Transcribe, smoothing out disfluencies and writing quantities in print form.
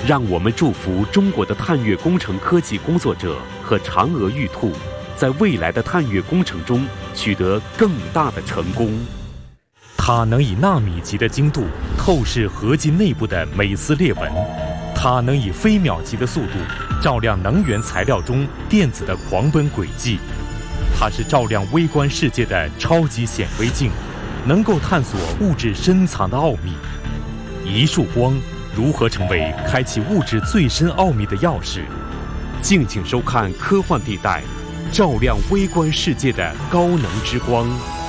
让我们祝福中国的探月工程科技工作者和嫦娥玉兔在未来的探月工程中取得更大的成功。 它能以纳米级的精度透视合金内部的每丝裂纹，它能以飞秒级的速度照亮能源材料中电子的狂奔轨迹。它是照亮微观世界的超级显微镜，能够探索物质深藏的奥秘。一束光如何成为开启物质最深奥秘的钥匙？ 敬请收看《科幻地带》，照亮微观世界的高能之光。